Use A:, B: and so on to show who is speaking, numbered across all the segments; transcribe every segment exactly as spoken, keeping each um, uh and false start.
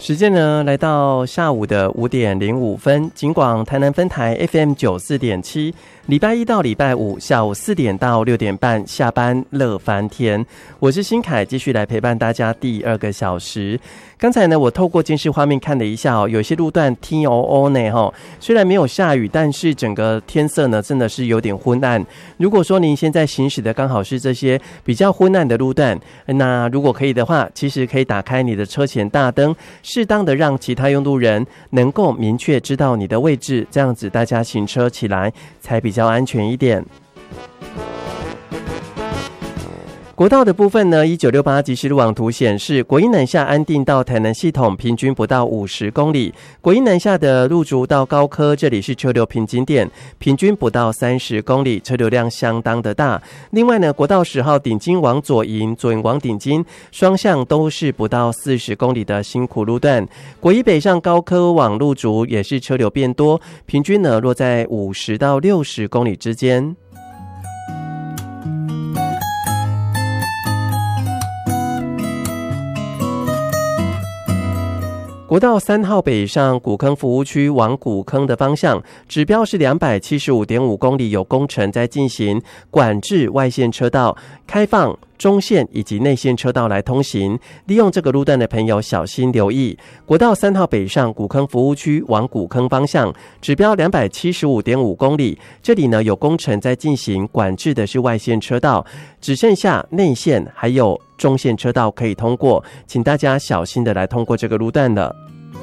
A: 时间呢来到下午的五点零五分，警广台南分台 F M 九四点七，礼拜一到礼拜五下午四点到六点半下班乐翻天，我是新凯，继续来陪伴大家第二个小时。刚才呢，我透过监视画面看了一下哦，有些路段天黑黑呢哈，虽然没有下雨，但是整个天色呢真的是有点昏暗。如果说您现在行驶的刚好是这些比较昏暗的路段，那如果可以的话，其实可以打开你的车前大灯，适当的让其他用路人能够明确知道你的位置，这样子大家行车起来才比较安全一点。国道的部分呢，一九六八即时路网图显示，国一南下安定到台南系统平均不到五十公里，国一南下的路竹到高科，这里是车流瓶颈点，平均不到三十公里，车流量相当的大。另外呢，国道十号顶金往左营，左营往顶金，双向都是不到四十公里的辛苦路段。国一北上高科往路竹也是车流变多，平均呢落在五十到六十公里之间。国道三号北上古坑服务区往古坑的方向，指标是 两百七十五点五公里，有工程在进行，管制外线车道，开放中线以及内线车道来通行，利用这个路段的朋友小心留意。国道三号北上古坑服务区往古坑方向，指标 两百七十五点五公里，这里呢有工程在进行，管制的是外线车道，只剩下内线还有中线车道可以通过，请大家小心的来通过这个路段了。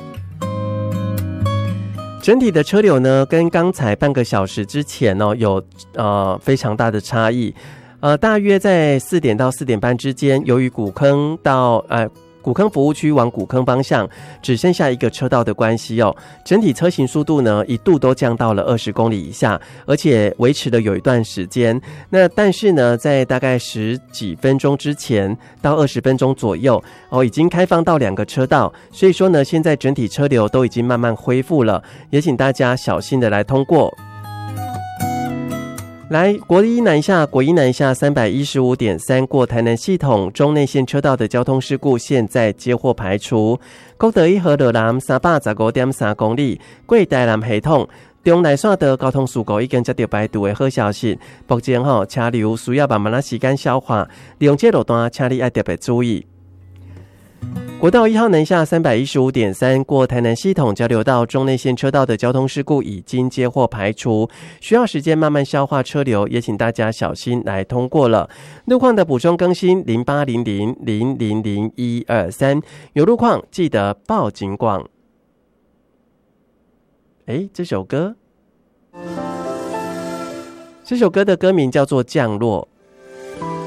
A: 整体的车流呢，跟刚才半个小时之前哦，有呃非常大的差异。呃，大约在四点到四点半之间，由于古坑到呃古坑服务区往古坑方向只剩下一个车道的关系哦，整体车行速度呢一度都降到了二十公里以下，而且维持了有一段时间。那但是呢，在大概十几分钟之前到二十分钟左右哦，已经开放到两个车道，所以说呢，现在整体车流都已经慢慢恢复了，也请大家小心的来通过。来，国一南下，国一南下 三百一十五点三 过台南系统中内线车道的交通事故现在接获排除。国道一和路南三百十五点三公里，过台南系统中内线的交通事故已经接到排除的好消息，目前吼车流需要慢慢的时间消化，利用这路段请你要特别注意。国道一号南下 三百一十五点三 过台南系统交流道中内线车道的交通事故已经接获排除，需要时间慢慢消化车流，也请大家小心来通过了。路况的补充更新零八零零零零零一二三，有路况记得报警广。诶，这首歌这首歌的歌名叫做降落。